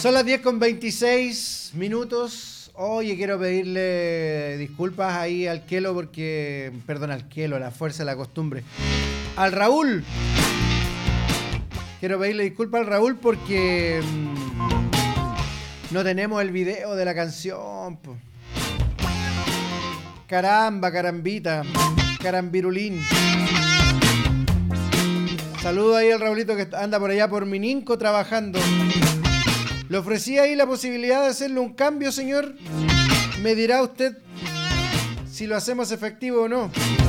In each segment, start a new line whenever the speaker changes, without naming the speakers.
Son las 10:26. Oye, quiero pedirle disculpas ahí al Kelo porque... Perdón, al Kelo, la fuerza de la costumbre. Al Raúl. Quiero pedirle disculpas al Raúl porque... no tenemos el video de la canción. Caramba, carambita. Carambirulín. Saludo ahí al Raulito que anda por allá por Mininco trabajando. Le ofrecí ahí la posibilidad de hacerle un cambio, señor. Me dirá usted si lo hacemos efectivo o no.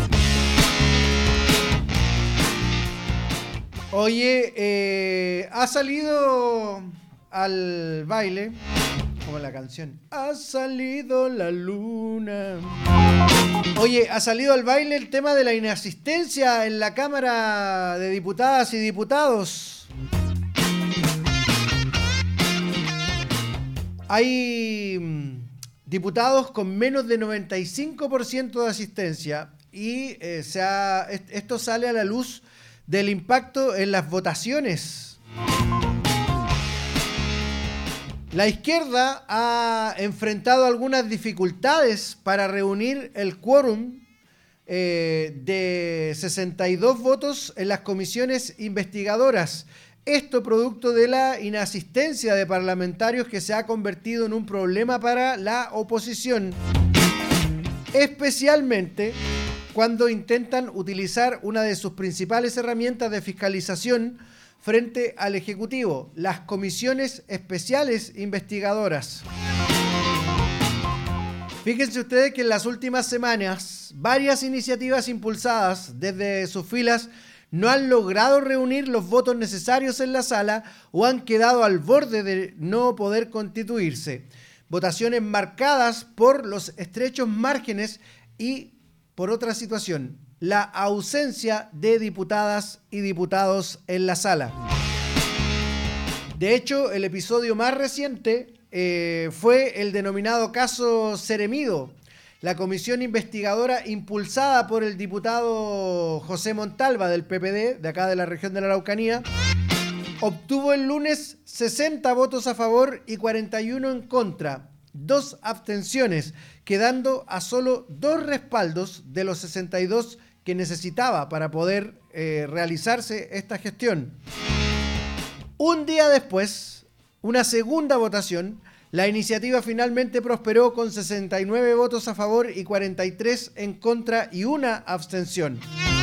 Oye, ha salido al baile, como la canción, ha salido la luna. Oye, ha salido al baile el tema de la inasistencia en la Cámara de Diputadas y Diputados. Hay diputados con menos de 95% de asistencia y esto sale a la luz del impacto en las votaciones. La izquierda ha enfrentado algunas dificultades para reunir el quórum de 62 votos en las comisiones investigadoras. Esto producto de la inasistencia de parlamentarios que se ha convertido en un problema para la oposición, especialmente cuando intentan utilizar una de sus principales herramientas de fiscalización frente al Ejecutivo, las comisiones especiales investigadoras. Fíjense ustedes que en las últimas semanas varias iniciativas impulsadas desde sus filas no han logrado reunir los votos necesarios en la sala o han quedado al borde de no poder constituirse. Votaciones marcadas por los estrechos márgenes y por otra situación, la ausencia de diputadas y diputados en la sala. De hecho, el episodio más reciente fue el denominado caso Ceremido. La comisión investigadora impulsada por el diputado José Montalva del PPD, de acá de la región de la Araucanía, obtuvo el lunes 60 votos a favor y 41 en contra, 2 abstenciones, quedando a solo 2 respaldos de los 62 que necesitaba para poder realizarse esta gestión. Un día después, una segunda votación, la iniciativa finalmente prosperó con 69 votos a favor y 43 en contra y una abstención.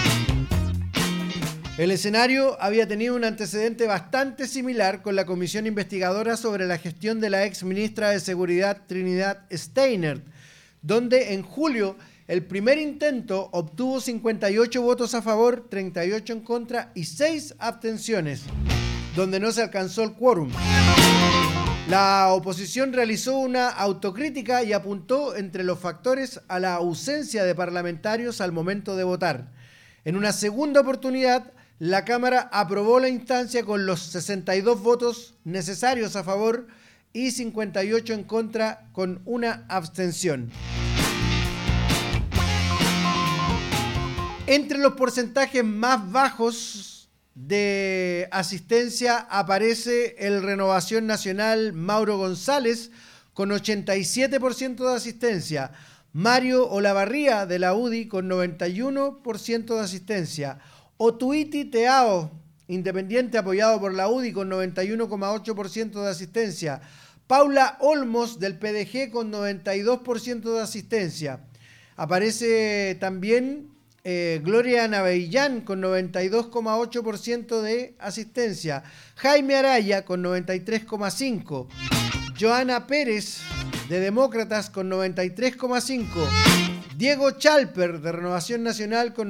El escenario había tenido un antecedente bastante similar con la comisión investigadora sobre la gestión de la ex ministra de Seguridad Trinidad Steiner, donde en julio el primer intento obtuvo 58 votos a favor, 38 en contra y 6 abstenciones, donde no se alcanzó el quórum. La oposición realizó una autocrítica y apuntó entre los factores a la ausencia de parlamentarios al momento de votar. En una segunda oportunidad, la Cámara aprobó la instancia con los 62 votos necesarios a favor y 58 en contra con una abstención. Entre los porcentajes más bajos de asistencia aparece el Renovación Nacional Mauro González con 87% de asistencia, Mario Olavarría de la UDI con 91% de asistencia, Otuiti Teao, independiente apoyado por la UDI con 91,8% de asistencia, Paula Olmos del PDG con 92% de asistencia. Aparece también Gloria Navellán con 92,8% de asistencia, Jaime Araya con 93,5%, Joana Pérez de Demócratas con 93,5%, Diego Chalper de Renovación Nacional con